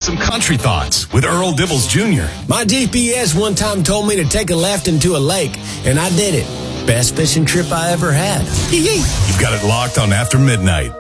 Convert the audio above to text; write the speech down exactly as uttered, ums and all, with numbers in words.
some country thoughts with Earl Dibbles Junior My G P S one time told me to take a left into a lake, and I did it. Best fishing trip I ever had. You've got it locked on After Midnight.